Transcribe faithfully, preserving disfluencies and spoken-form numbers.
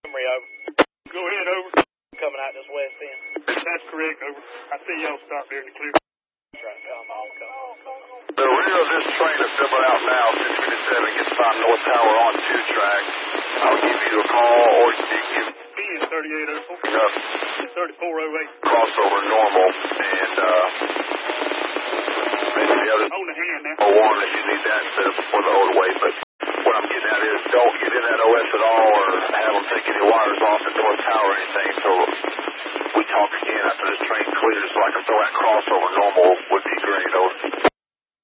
Montgomery, over. Go ahead, over. Coming out this west end. That's correct, over. I see y'all stop there in the clear. Trying to come on, come on, come on. The rear of this train is similar out now. six fifty-seven gets by North Tower on two track. I'll give you a call, or you can give B is thirty-eight oh four. up thirty-four oh eight. crossover normal, and uh, maybe the other On the hand now. oh one if you need that instead of for the old way. But what I'm getting at is don't get in that O S at all, or have them take any wires off at North Tower or anything. So we talk again after this train clears, so I can throw that crossover